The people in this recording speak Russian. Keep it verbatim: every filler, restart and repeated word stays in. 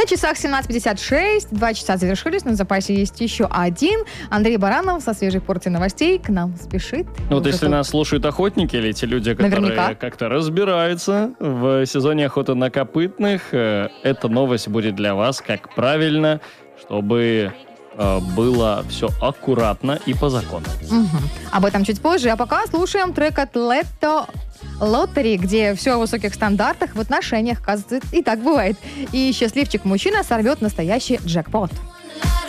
На часах семнадцать пятьдесят шесть, два часа завершились, на запасе есть еще один. Андрей Баранов со свежей порцией новостей к нам спешит. Вот если тут... нас слушают охотники или те люди, которые Наверняка. как-то разбираются в сезоне охоты на копытных, эта новость будет для вас, как правильно, чтобы э, было все аккуратно и по закону. Угу. Об этом чуть позже, а пока слушаем трек от Летто Лоттери, где все о высоких стандартах в отношениях, оказывается, и так бывает. И счастливчик-мужчина сорвет настоящий джекпот.